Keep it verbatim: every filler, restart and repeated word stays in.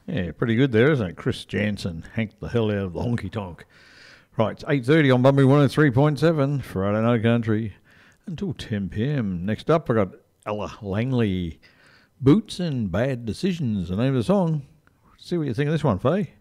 Yeah, pretty good there, isn't it? Chris Jansen hanked the hell out of the honky tonk. Right, it's eight thirty on Bunbury one oh three point seven, Friday Night Country, until ten p.m. Next up, I got Ella Langley, Boots and Bad Decisions, the name of the song. See what you think of this one, Faye.